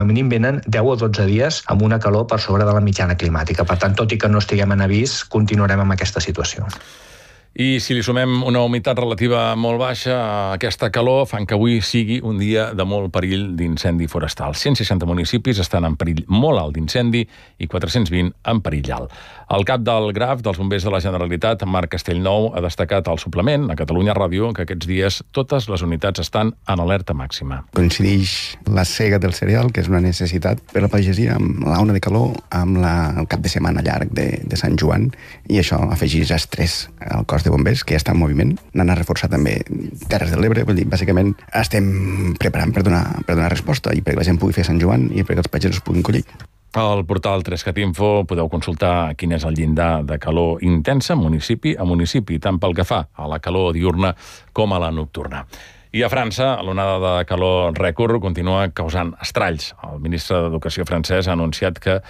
A mínim venen 10 o 12 dies amb una calor per sobre de la mitjana climàtica. Per tant, tot i que no estiguem en avís, continuarem amb aquesta situació. I si li sumem una humitat relativa molt baixa, aquesta calor fan que avui sigui un dia de molt perill d'incendi forestal. 160 municipis estan en perill molt alt d'incendi i 420 en perill alt. El cap del GRAF dels Bombers de la Generalitat, Marc Castellnou, ha destacat al suplement a Catalunya Ràdio que aquests dies totes les unitats estan en alerta màxima. Coincideix la sega del cereal, que és una necessitat per la pagesia, amb la ona de calor, amb el cap de setmana llarg de Sant Joan, i això afegeix estrès al cos de bombers, que ja està en moviment. N'han reforçat també Terres de l'Ebre, vull dir, bàsicament estem preparant per donar resposta i perquè la gent pugui fer Sant Joan i perquè els pagesos puguin collir. Al portal 3CAT.info podeu consultar quin és el llindar de calor intensa municipi a municipi, tant pel que fa a la calor diurna com a la nocturna. I a França, l'onada de calor rècord continua causant estralls. El ministre d'Educació francès ha anunciat que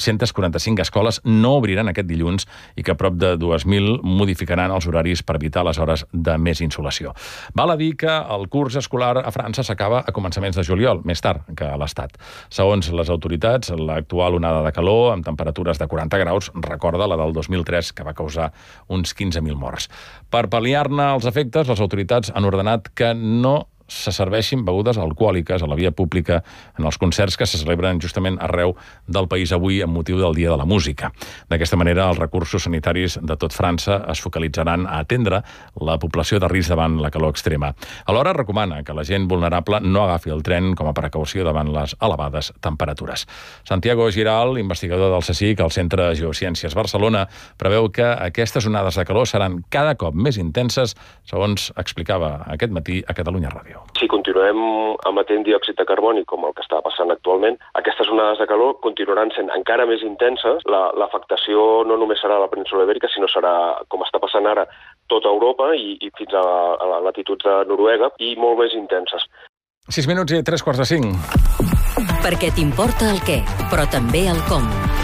845 escoles no obriran aquest dilluns i que prop de 2.000 modificaran els horaris per evitar les hores de més insolació. Val a dir que el curs escolar a França s'acaba a començaments de juliol, més tard que a l'Estat. Segons les autoritats, l'actual onada de calor, amb temperatures de 40 graus, recorda la del 2003, que va causar uns 15.000 morts. Per pal·liar-ne els efectes, les autoritats han ordenat que no se serveixin begudes alcohòliques a la via pública en els concerts que se celebren justament arreu del país avui amb motiu del Dia de la Música. D'aquesta manera, els recursos sanitaris de tot França es focalitzaran a atendre la població de risc davant la calor extrema. Alhora, recomana que la gent vulnerable no agafi el tren com a precaució davant les elevades temperatures. Santiago Giral, investigador del CSIC al Centre de Geociències Barcelona, preveu que aquestes onades de calor seran cada cop més intenses, segons explicava aquest matí a Catalunya Ràdio. Si continuem emetent diòxid de carboni, com el que està passant actualment, aquestes onades de calor continuaran sent encara més intenses. L'afectació no només serà a la península Ibèrica, sinó serà, com està passant ara, tota Europa i fins a latituds de Noruega, i molt més intenses. 6 minuts i 3:45. Perquè t'importa el què, però també el com.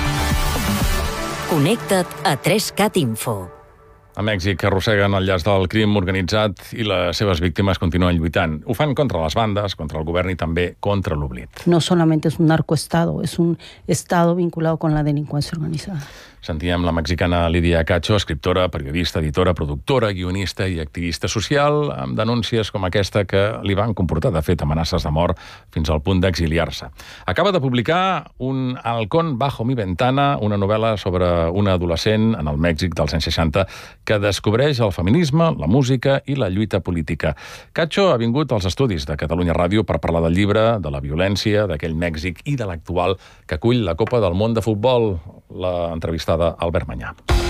Connecta't a 3CAT.info. A Mèxic arrosseguen el llaç del crim organitzat i les seves víctimes continuen lluitant. Ho fan contra les bandes, contra el govern i també contra l'oblit. No solamente es un narcoestado, es un estado vinculado con la delincuencia organizada. Sentíem la mexicana Lidia Cacho, escriptora, periodista, editora, productora, guionista i activista social, amb denúncies com aquesta que li van comportar, de fet, amenaces de mort fins al punt d'exiliar-se. Acaba de publicar un Halcón bajo mi ventana, una novel·la sobre una adolescent en el Mèxic dels anys 60 que descobreix el feminisme, la música i la lluita política. Cacho ha vingut als estudis de Catalunya Ràdio per parlar del llibre, de la violència, d'aquell Mèxic i de l'actual que acull la Copa del Món de Futbol. La entrevistada Albert Manyà.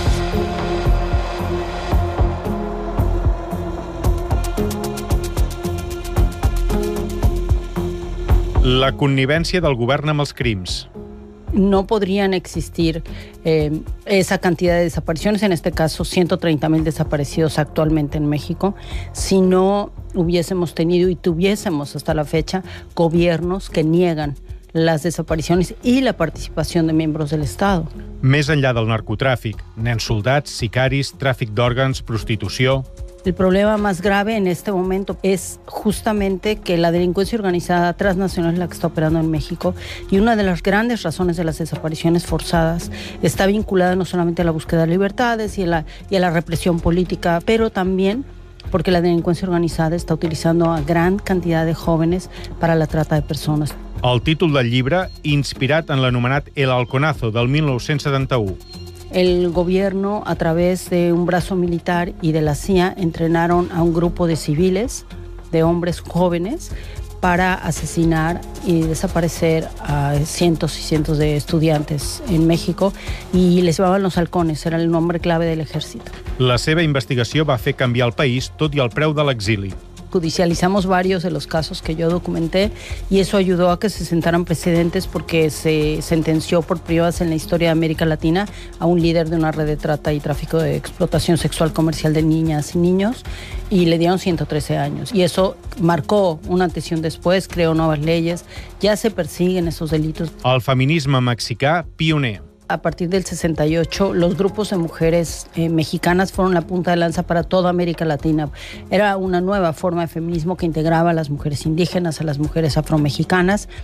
La connivència del govern amb els crims. No podrían existir esa cantidad de desapariciones, en este caso 130,000 desaparecidos actualmente en México, si no hubiésemos tenido y tuviésemos hasta la fecha gobiernos que niegan las desapariciones y la participación de miembros del Estado. Més enllà del narcotràfic, nens soldats, sicaris, tràfic d'òrgans, prostitució... El problema más grave en este momento es justamente que la delincuencia organizada transnacional es la que está operando en México, y una de las grandes razones de las desapariciones forzadas está vinculada no solamente a la búsqueda de libertades y a la represión política, pero también porque la delincuencia organizada está utilizando a gran cantidad de jóvenes para la trata de personas. El títol del llibre, inspirat en l'anomenat El Halconazo del 1971. El gobierno, a través de un brazo militar y de la CIA, entrenaron a un grupo de civiles, de hombres jóvenes, para asesinar y desaparecer a cientos y cientos de estudiantes en México, y les llamaban los halcones, era el nombre clave del ejército. La seva investigació va fer canviar el país, tot i el preu de l'exili. Judicializamos varios de los casos que yo documenté, y eso ayudó a que se sentaran precedentes, porque se sentenció por primera vez en la historia de América Latina a un líder de una red de trata y tráfico de explotación sexual comercial de niñas y niños, y le dieron 113 años. Y eso marcó un antes y un después, creó nuevas leyes, ya se persiguen esos delitos. El feminisme mexicà pioner. A partir del 68, los grupos de mujeres mexicanas fueron la punta de lanza para toda América Latina. Era una nueva forma de feminismo que integraba a las mujeres indígenas, a las mujeres afromexicanas,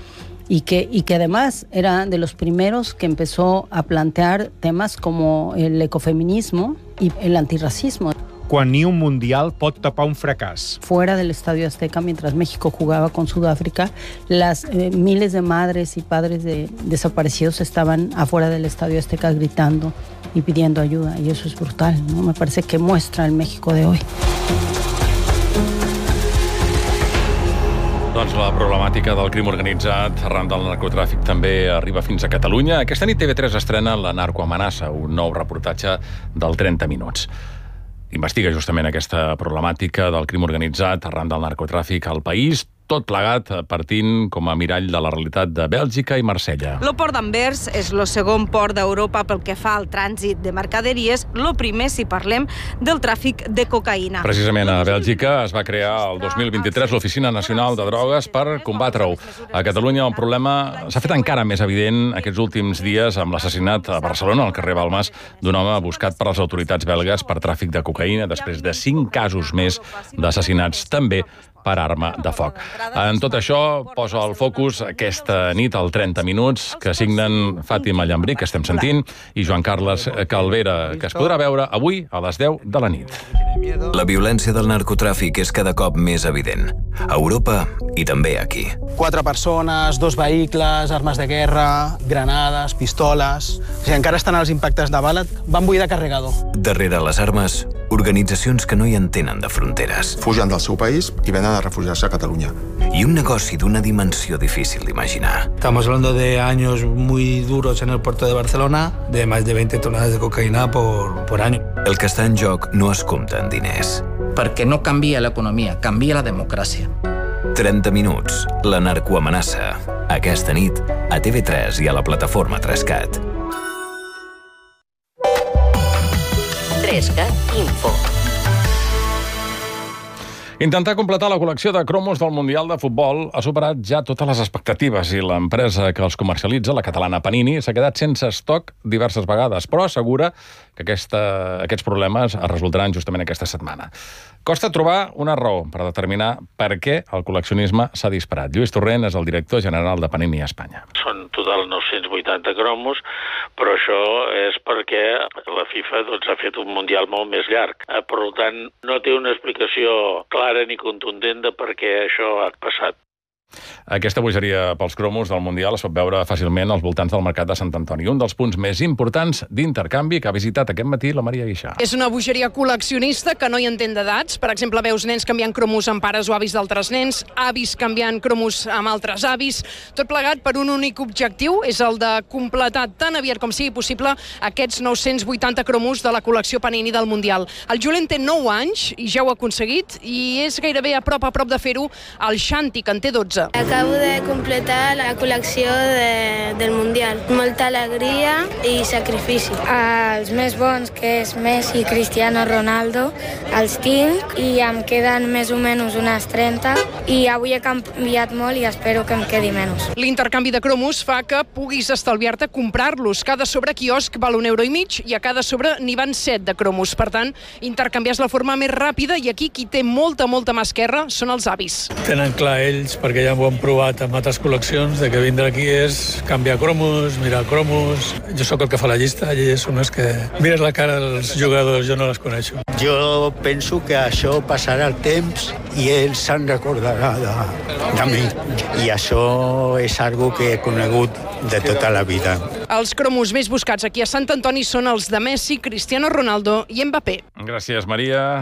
y que además era de los primeros que empezó a plantear temas como el ecofeminismo y el antirracismo. Quan ni un mundial pot tapar un fracàs. Fuera del Estadio Azteca, mientras México jugaba con Sudáfrica, las miles de madres y padres de desaparecidos estaban afuera del Estadio Azteca gritando y pidiendo ayuda, y eso es brutal, ¿no? Me parece que muestra el México de hoy. Doncs la problemàtica del crim organitzat arran del narcotràfic també arriba fins a Catalunya. Aquesta nit TV3 estrena La narcoamenaça, un nou reportatge del 30 minuts. Investiga justament aquesta problemàtica del crim organitzat arran del narcotràfic al país, tot plegat partint com a mirall de la realitat de Bèlgica i Marsella. El port d'Anvers és el segon port d'Europa pel que fa al trànsit de mercaderies, el primer si parlem del tràfic de cocaïna. Precisament a Bèlgica es va crear el 2023 l'Oficina Nacional de Drogues per combatre-ho. A Catalunya el problema s'ha fet encara més evident aquests últims dies amb l'assassinat a Barcelona, al carrer Balmes, d'un home buscat per les autoritats belgues per tràfic de cocaïna, després de 5 casos més d'assassinats també per arma de foc. En tot això posa el focus aquesta nit al 30 minuts que signen Fàtima Llambrí, que estem sentint, i Joan Carles Calvera, que es podrà veure avui a les 10 de la nit. La violència del narcotràfic és cada cop més evident. A Europa i també aquí. 4 persones, 2 vehicles, armes de guerra, granades, pistoles... encara estan els impactes de bala, van buidar carregador. Darrere les armes, organitzacions que no hi entenen de fronteres. Fugen del seu país i venen a refugiar-se a Catalunya. I un negoci d'una dimensió difícil d'imaginar. Estamos hablando de años muy duros en el puerto de Barcelona, de más de 20 toneladas de cocaïna por año. El que està en joc no es compta en diners. Perquè no canvia l'economia, canvia la democràcia. 30 minuts, la narcoamenaça. Aquesta nit, a TV3 i a la plataforma 3CAT. 3CAT Info. Intentar completar la col·lecció de cromos del Mundial de Futbol ha superat ja totes les expectatives i l'empresa que els comercialitza, la catalana Panini, s'ha quedat sense estoc diverses vegades, però assegura que aquests problemes es resoldran justament aquesta setmana. Costa trobar una raó per determinar per què el col·leccionisme s'ha disparat. Lluís Torrent és el director general de Panini a Espanya. Són total 980 cromos, però això és perquè la FIFA ha fet un Mundial molt més llarg. Per tant, no té una explicació clara ni contundent de per què això ha passat. Aquesta bogeria pels cromos del Mundial es pot veure fàcilment als voltants del mercat de Sant Antoni, un dels punts més importants d'intercanvi que ha visitat aquest matí la Maria Guixà. És una bogeria col·leccionista que no hi entén d'edats. Per exemple, veus nens canviant cromos amb pares o avis d'altres nens, avis canviant cromos amb altres avis, tot plegat per un únic objectiu, és el de completar tan aviat com sigui possible aquests 980 cromos de la col·lecció Panini del Mundial. El Julen té 9 anys i ja ho ha aconseguit i és gairebé a prop de fer-ho el Xanti, que en té 12. Acabo de completar la col·lecció del Mundial. Molta alegria i sacrifici. Els més bons, que és Messi i Cristiano Ronaldo, els tinc i em queden més o menys unes 30 i avui he canviat molt i espero que em quedi menys. L'intercanvi de cromos fa que puguis estalviar-te comprar-los. Cada sobre quiosc val €1,50 i a cada sobre n'hi van 7 de cromos. Per tant, intercanviar és la forma més ràpida i aquí qui té molta mà esquerra són els avis. Tenen clar ells, perquè ja ho han provat amb altres col·leccions, de que vindre aquí és canviar cromos, mirar cromos. Jo sóc el que fa la llista i ells són els que mires la cara dels jugadors, jo no les coneixo. Jo penso que això passarà el temps i ells se'n recordarà de mi. I això és algo que he conegut de tota la vida. Els cromos més buscats aquí a Sant Antoni són els de Messi, Cristiano Ronaldo i Mbappé. Gràcies, Maria.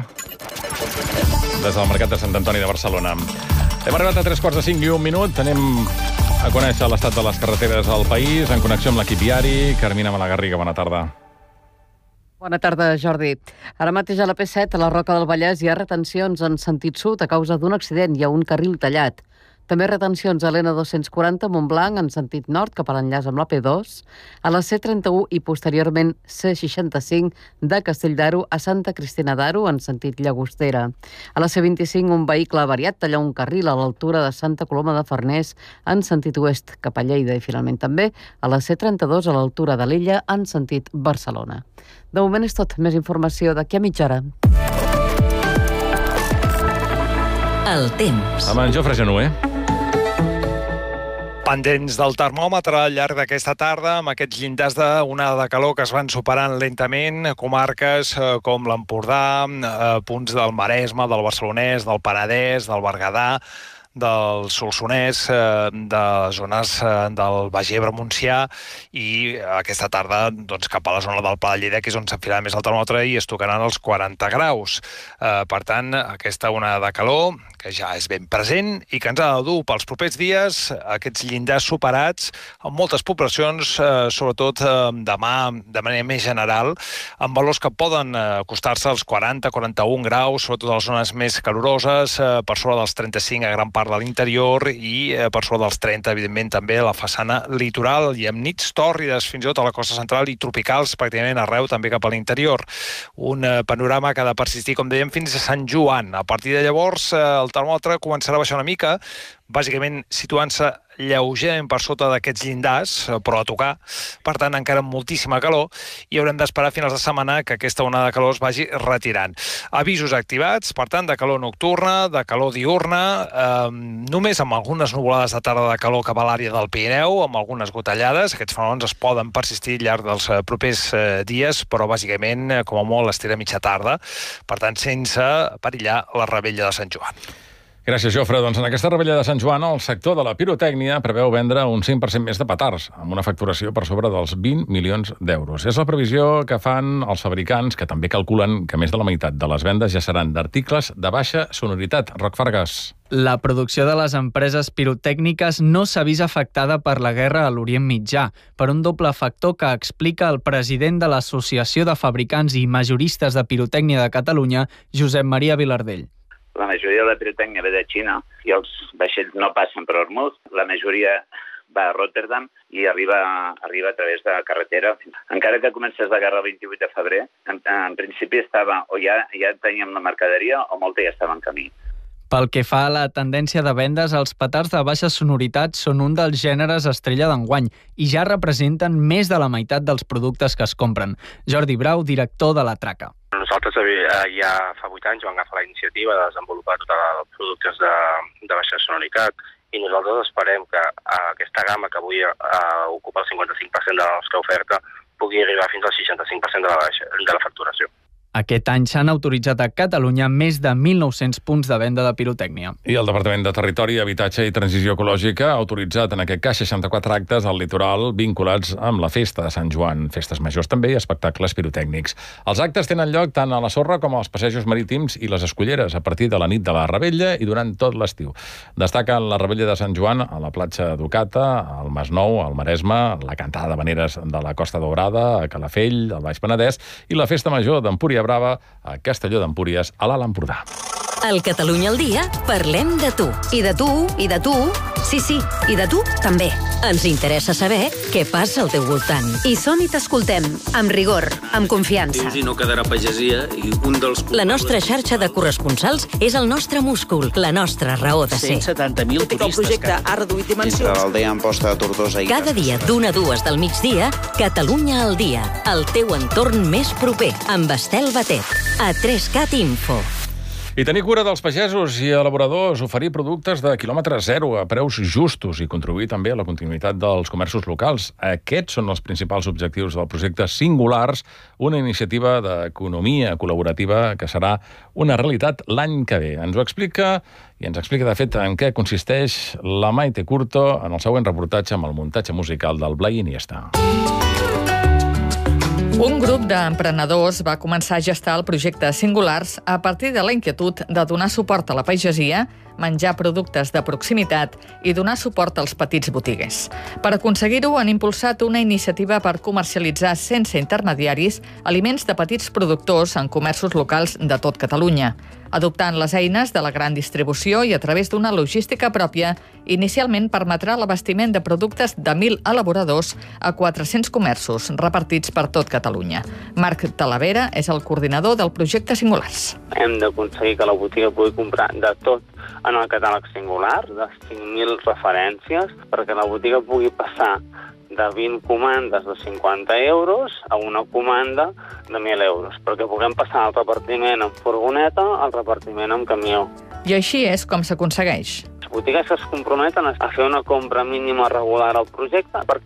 Des del mercat de Sant Antoni de Barcelona. Hem arribat a 3:45 i un minut. Anem a conèixer l'estat de les carreteres al país, en connexió amb l'equip viari. Carmina Malagarriga, bona tarda. Bona tarda, Jordi. Ara mateix a la P7, a la Roca del Vallès, hi ha retencions en sentit sud a causa d'un accident. Hi ha un carril tallat. També retencions a l'N240 a Montblanc en sentit nord cap a l'enllaç amb la P2, a la C31 i posteriorment C65 de Castell d'Aro a Santa Cristina d'Aro en sentit Llagostera. A la C25 un vehicle avariat talla un carril a l'altura de Santa Coloma de Farners en sentit oest cap a Lleida i finalment també a la C32 a l'altura de l'Illa en sentit Barcelona. De moment és tot. Més informació d'aquí a mitja hora. El temps. Amb en Jofre Genuer. Pendents del termòmetre al llarg d'aquesta tarda, amb aquests llindars d'onada de calor que es van superant lentament, comarques com l'Empordà, punts del Maresme, del Barcelonès, del Penedès, del Berguedà, del Solsonès, de zones del Baix Ebre, Montsià, i aquesta tarda cap a la zona del Pla de Lleida, que és on s'enfilarà més el termòmetre i es tocaran els 40 graus. Per tant, aquesta onada de calor, que ja és ben present i que ens ha de dur pels propers dies, aquests llindars superats en moltes poblacions, sobretot demà de manera més general, amb valors que poden acostar-se als 40-41 graus, sobretot a les zones més caloroses, per sobre dels 35 a gran part de l'interior i per sobre dels 30, evidentment, també a la façana litoral, i amb nits tòrrides fins i tot a la costa central i tropicals pràcticament arreu, també cap a l'interior. Un panorama que ha de persistir, com dèiem, fins a Sant Joan. A partir de llavors, el termòmetre començarà a baixar una mica, bàsicament situant-se lleugerament per sota d'aquests llindars, però a tocar. Per tant, encara amb moltíssima calor, i haurem d'esperar a finals de setmana que aquesta onada de calor es vagi retirant. Avisos activats, per tant, de calor nocturna, de calor diurna, només amb algunes nuvolades de tarda de calor cap a l'àrea del Pirineu, amb algunes gotellades. Aquests fenòmens es poden persistir al llarg dels propers dies, però bàsicament, com a molt, estira mitja tarda, per tant, sense perillar la revetlla de Sant Joan. Gràcies, Jofre. Doncs en aquesta revetlla de Sant Joan, el sector de la pirotècnia preveu vendre un 5% més de petards, amb una facturació per sobre dels 20 milions d'euros. És la previsió que fan els fabricants, que també calculen que més de la meitat de les vendes ja seran d'articles de baixa sonoritat. Roc Fargas. La producció de les empreses pirotècniques no s'ha vist afectada per la guerra a l'Orient Mitjà, per un doble factor que explica el president de l'Associació de Fabricants i Majoristes de Pirotècnia de Catalunya, Josep Maria Vilardell. La majoria de la pirotècnia ve de Xina i els vaixells no passen per Hormuz. La majoria va a Rotterdam i arriba a través de carretera. Encara que comencés la guerra el 28 de febrer, en principi estava o ja teníem la mercaderia o molta ja estava en camí. Pel que fa a la tendència de vendes, els petards de baixa sonoritat són un dels gèneres estrella d'enguany i ja representen més de la meitat dels productes que es compren. Jordi Brau, director de la Traca. Nosaltres ja fa 8 anys vam agafar la iniciativa de desenvolupar tots els productes de baixa sonoritat i nosaltres esperem que aquesta gamma que avui ocupa el 55% de la nostra oferta pugui arribar fins al 65% de la facturació. Aquest any s'han autoritzat a Catalunya més de 1.900 punts de venda de pirotècnia. I el Departament de Territori, Habitatge i Transició Ecològica ha autoritzat en aquest cas 64 actes al litoral vinculats amb la festa de Sant Joan, festes majors també i espectacles pirotècnics. Els actes tenen lloc tant a la sorra com als passejos marítims i les esculleres a partir de la nit de la Revetlla i durant tot l'estiu. Destaquen la Revetlla de Sant Joan a la platja d'Ocata, al Masnou, al Maresme, la cantada d'habaneres de la Costa Daurada, a Calafell, al Baix Penedès, i la festa major d'Empúria Brava a Castelló d'Empúries, a l'Alt Empordà. Al Catalunya al dia parlem de tu. I de tu, i de tu. Sí, i de tu també. Ens interessa saber què passa al teu voltant. I som i t'escoltem, amb rigor, amb confiança. I no quedarà pagesia i un dels... La nostra xarxa de corresponsals és el nostre múscul, la nostra raó de ser. 170.000 turistes. El projecte ha reduït dimensions. Entre l'aldea Amposta de Tortosa i... Cada dia d'1 a 2 del migdia, Catalunya al dia. El teu entorn més proper, amb Estel Batet. A 3CAT Info. I tenir cura dels pagesos i elaboradors, oferir productes de quilòmetre zero a preus justos i contribuir també a la continuïtat dels comerços locals. Aquests són els principals objectius del projecte Singulars, una iniciativa d'economia col·laborativa que serà una realitat l'any que ve. Ens ho explica, i ens explica de fet en què consisteix la Maite Curto en el següent reportatge amb el muntatge musical del Blai Iniesta. Un grup d'emprenedors va començar a gestar el projecte Singulars a partir de la inquietud de donar suport a la pagesia, menjar productes de proximitat i donar suport als petits botiguers. Per aconseguir-ho, han impulsat una iniciativa per comercialitzar sense intermediaris aliments de petits productors en comerços locals de tot Catalunya. Adoptant les eines de la gran distribució i a través d'una logística pròpia, inicialment permetrà l'abastiment de productes de 1.000 elaboradors a 400 comerços repartits per tot Catalunya. Marc Talavera és el coordinador del projecte Singulars. Hem d'aconseguir que la botiga pugui comprar de tot en el catàleg Singular, de 5.000 referències, perquè la botiga pugui passar de 20 comandes de 50 euros a una comanda de 1.000 euros, perquè puguem passar el repartiment en furgoneta al repartiment en camió. I així és com s'aconsegueix. botigues que es comprometen a fer una compra mínima regular al projecte